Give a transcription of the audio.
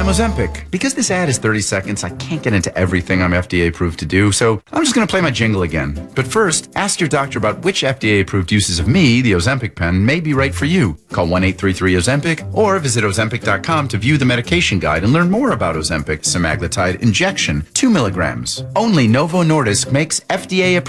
I'm Ozempic. Because this ad is 30 seconds, I can't get into everything I'm FDA approved to do, so I'm just going to play my jingle again. But first, ask your doctor about which FDA approved uses of me, the Ozempic pen, may be right for you. Call 1-833-OZEMPIC or visit Ozempic.com to view the medication guide and learn more about Ozempic semaglutide injection, 2 milligrams. Only Novo Nordisk makes FDA approved